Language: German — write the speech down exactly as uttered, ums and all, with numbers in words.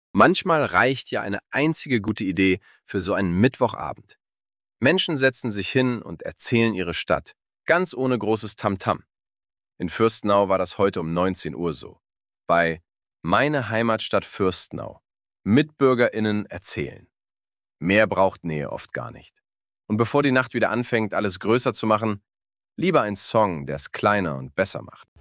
Manchmal reicht ja eine einzige gute Idee für so einen Mittwochabend. Menschen setzen sich hin und erzählen ihre Stadt, ganz ohne großes Tamtam. In Fürstenau war das heute um neunzehn Uhr so. Bei Meine Heimatstadt Fürstenau. MitbürgerInnen erzählen. Mehr braucht Nähe oft gar nicht. Und bevor die Nacht wieder anfängt, alles größer zu machen, lieber ein Song, der es kleiner und besser macht.